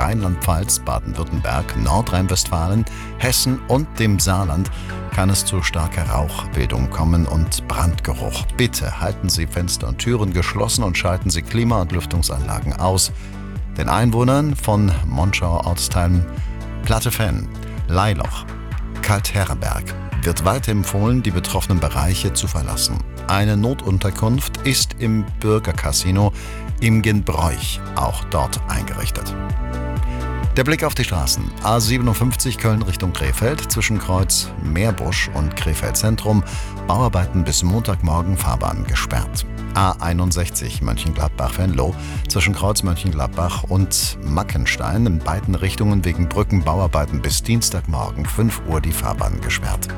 Rheinland-Pfalz, Baden-Württemberg, Nordrhein-Westfalen, Hessen und dem Saarland kann es zu starker Rauchbildung kommen und Brandgeruch. Bitte halten Sie Fenster und Türen geschlossen und schalten Sie Klima- und Lüftungsanlagen aus. Den Einwohnern von Monschauer Ortsteilen Plattefenn, Leiloch, Kaltherrenberg wird weiter empfohlen, die betroffenen Bereiche zu verlassen. Eine Notunterkunft ist im Bürgercasino Imgenbroich auch dort eingerichtet. Der Blick auf die Straßen. A57 Köln Richtung Krefeld, zwischen Kreuz Meerbusch und Krefeld Zentrum. Bauarbeiten bis Montagmorgen, Fahrbahn gesperrt. A61 Mönchengladbach-Venlo, zwischen Kreuz Mönchengladbach und Mackenstein in beiden Richtungen wegen Brückenbauarbeiten bis Dienstagmorgen 5 Uhr die Fahrbahn gesperrt.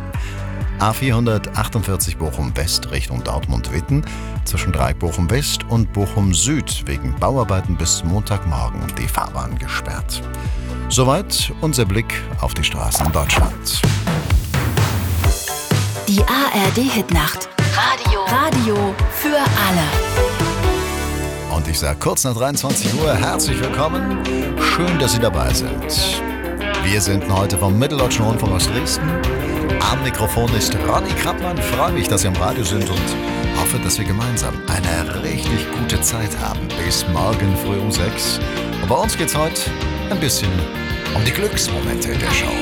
A448 Bochum-West Richtung Dortmund-Witten, zwischen Dreieck Bochum-West und Bochum-Süd wegen Bauarbeiten bis Montagmorgen die Fahrbahn gesperrt. Soweit unser Blick auf die Straßen Deutschlands. Die ARD-Hitnacht. Radio für alle. Und ich sage kurz nach 23 Uhr herzlich willkommen. Schön, dass Sie dabei sind. Wir sind heute vom Mitteldeutschen Rundfunk aus Dresden. Am Mikrofon ist Ronny Krappmann. Ich freue mich, dass Sie am Radio sind und hoffe, dass wir gemeinsam eine richtig gute Zeit haben. Bis morgen früh um 6. Und bei uns geht's heute ein bisschen um die Glücksmomente der Show.